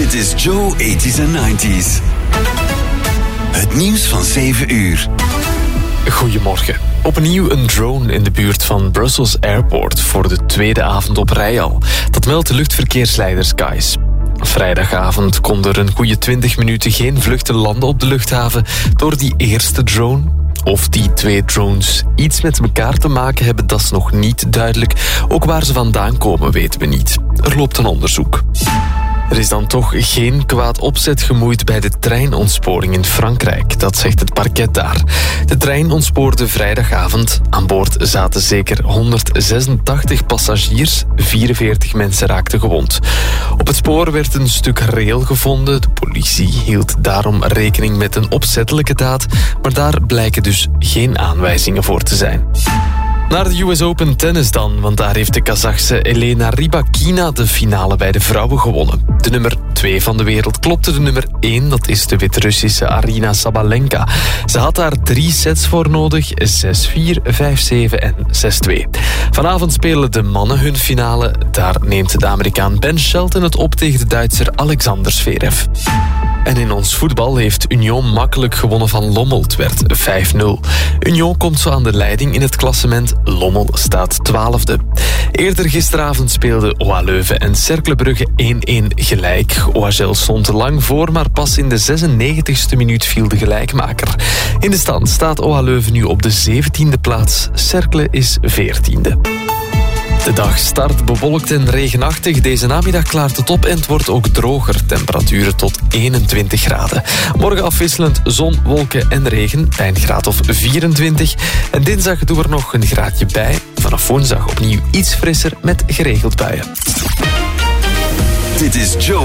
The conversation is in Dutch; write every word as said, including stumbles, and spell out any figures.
Dit is Joe eighties en nineties. Het nieuws van zeven uur. Goedemorgen. Opnieuw een drone in de buurt van Brussels Airport voor de tweede avond op rij al. Dat meldt de luchtverkeersleider Skies. Vrijdagavond konden er een goede twintig minuten geen vluchten landen op de luchthaven door die eerste drone. Of die twee drones iets met elkaar te maken hebben, dat is nog niet duidelijk. Ook waar ze vandaan komen weten we niet. Er loopt een onderzoek. Er is dan toch geen kwaad opzet gemoeid bij de treinontsporing in Frankrijk. Dat zegt het parket daar. De trein ontspoorde vrijdagavond. Aan boord zaten zeker honderdzesentachtig passagiers. vierenveertig mensen raakten gewond. Op het spoor werd een stuk rail gevonden. De politie hield daarom rekening met een opzettelijke daad. Maar daar blijken dus geen aanwijzingen voor te zijn. Naar de U S Open tennis dan, want daar heeft de Kazachse Elena Rybakina de finale bij de vrouwen gewonnen. De nummer twee van de wereld klopte de nummer één, dat is de Wit-Russische Aryna Sabalenka. Ze had daar drie sets voor nodig, zes vier, vijf zeven en zes twee. Vanavond spelen de mannen hun finale. Daar neemt de Amerikaan Ben Shelton het op tegen de Duitser Alexander Zverev. En in ons voetbal heeft Union makkelijk gewonnen van Lommel. Het werd vijf nul. Union komt zo aan de leiding in het klassement. Lommel staat twaalfde. Eerder gisteravond speelden O A Leuven en Cercle Brugge één-één gelijk. O H L stond lang voor, maar pas in de zesennegentigste minuut viel de gelijkmaker. In de stand staat O A Leuven nu op de zeventiende plaats. Cercle is veertiende. De dag start bewolkt en regenachtig. Deze namiddag klaart het op en het wordt ook droger. Temperaturen tot eenentwintig graden. Morgen afwisselend zon, wolken en regen bij een graad of vierentwintig. En dinsdag doen we er nog een graadje bij. Vanaf woensdag opnieuw iets frisser met geregeld buien. Dit is Joe